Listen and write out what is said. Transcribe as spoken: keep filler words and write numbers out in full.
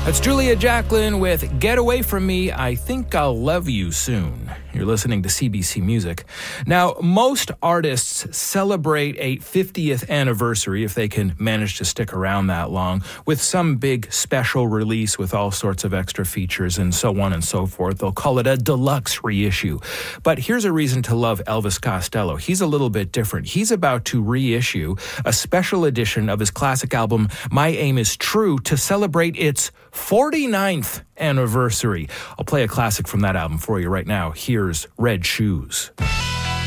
That's Julia Jacklin with Get Away From Me, I Think I'll Love You Soon. You're listening to C B C Music. Now, most artists celebrate a fiftieth anniversary, if they can manage to stick around that long, with some big special release with all sorts of extra features and so on and so forth. They'll call it a deluxe reissue. But here's a reason to love Elvis Costello. He's a little bit different. He's about to reissue a special edition of his classic album, My Aim Is True, to celebrate its forty-ninth anniversary. I'll play a classic from that album for you right now. Here's Red Shoes.